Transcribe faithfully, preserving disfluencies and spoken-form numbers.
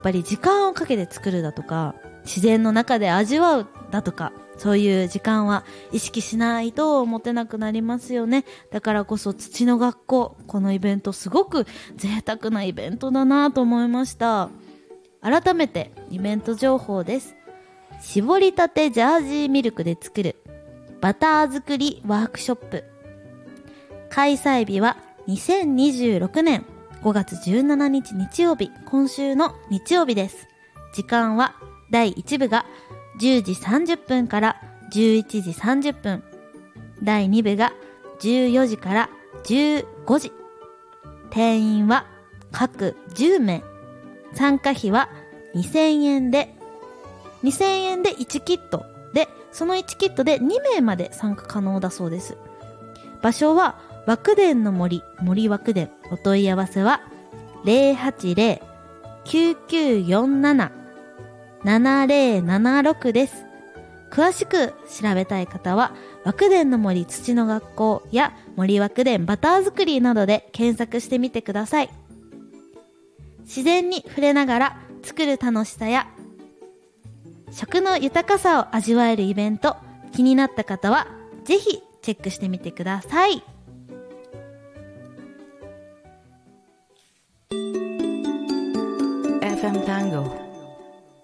ぱり時間をかけて作るだとか、自然の中で味わうだとか、そういう時間は意識しないと持てなくなりますよね。だからこそ土の学校、このイベントすごく贅沢なイベントだなと思いました。改めてイベント情報です。絞りたてジャージーミルクで作るバター作りワークショップ。開催日はにせんにじゅうろくねんごがつじゅうしちにち日曜日、今週の日曜日です。時間はだいいち部がじゅうじさんじゅっぷんからじゅういちじさんじゅっぷん、だいに部がじゅうよじからじゅうごじ。定員は各じゅうめい。参加費はにせんえんで、にせんえんでいちキットで、そのいちキットでにめいまで参加可能だそうです。場所は和久伝の森、森和久伝。お問い合わせは ゼロはちゼロ きゅうきゅうよんなな ななゼロななろく です。詳しく調べたい方は和久伝の森土の学校や森和久伝バター作りなどで検索してみてください。自然に触れながら作る楽しさや食の豊かさを味わえるイベント、気になった方はぜひチェックしてみてください。 エフエム Tango